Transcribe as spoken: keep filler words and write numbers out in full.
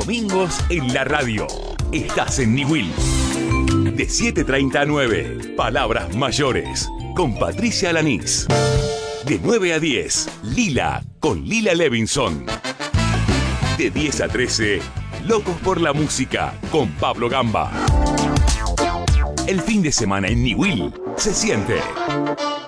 domingos en la radio. Estás en Niwil. De siete treinta a nueve, Palabras Mayores, con Patricia Alanís. De nueve a diez, Lila, con Lila Levinson. De diez a trece, Locos por la Música, con Pablo Gamba. El fin de semana en Niwil se siente.